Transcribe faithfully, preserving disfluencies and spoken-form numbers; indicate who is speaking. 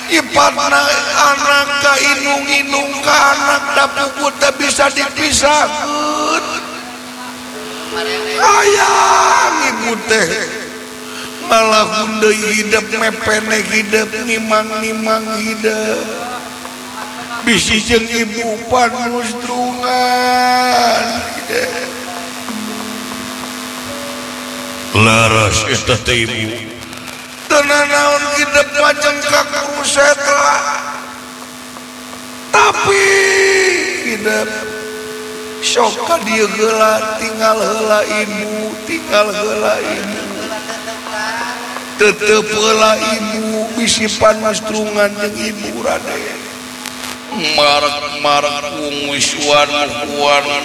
Speaker 1: Ipatna anak ka inung-inung ka anak da pupu teh bisa dipisahkeun. Hayang ibu teh malah deui hidup mepene hidup nimang-nimang hidup. Bisi jeung ibu panmustrungan. Laras eta teh ibu. Tenanaun hidup macam kakuruset lah. Tapi hidup sok ka dieu heula tinggal heula ibu, tinggal heula ibu. Tetep heula ibu bisi panmustrungan jeung ibu Raden. Marak-marak ungwiswan kuan